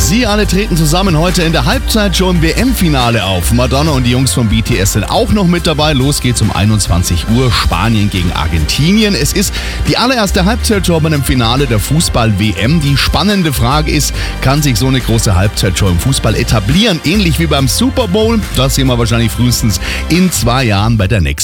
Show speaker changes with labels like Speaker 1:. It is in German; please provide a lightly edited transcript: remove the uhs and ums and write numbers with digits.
Speaker 1: Sie alle treten zusammen heute in der Halbzeitshow im WM-Finale auf. Madonna und die Jungs von BTS sind auch noch mit dabei. Los geht's um 21 Uhr, Spanien gegen Argentinien. Es ist die allererste Halbzeitshow bei einem Finale der Fußball-WM. Die spannende Frage ist, kann sich so eine große Halbzeitshow im Fußball etablieren? Ähnlich wie beim Super Bowl. Das sehen wir wahrscheinlich frühestens in 2 Jahren bei der nächsten